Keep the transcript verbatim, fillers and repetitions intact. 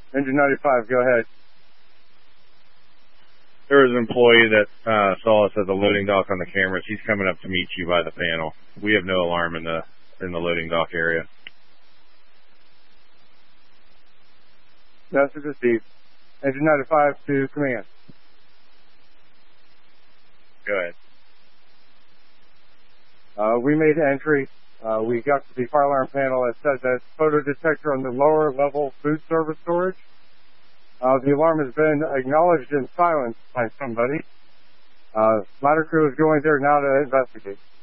Engine ninety-five, go ahead. There was an employee that uh, saw us at the loading dock on the cameras. He's coming up to meet you by the panel. We have no alarm in the in the loading dock area. Message received. Engine ninety-five to command. Go ahead. Uh, we made entry. Uh, we got to the fire alarm panel that said that photo detector on the lower level food service storage. Uh, the alarm has been acknowledged in silence by somebody. Uh, ladder crew is going there now to investigate.